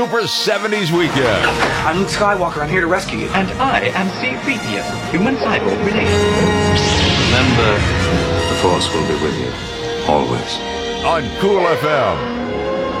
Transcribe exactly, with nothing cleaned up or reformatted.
Super seventies Weekend. I'm Luke Skywalker. I'm here to rescue you. And I am C three P O, human cyborg relation. Remember, the Force will be with you, always. On Cool F M.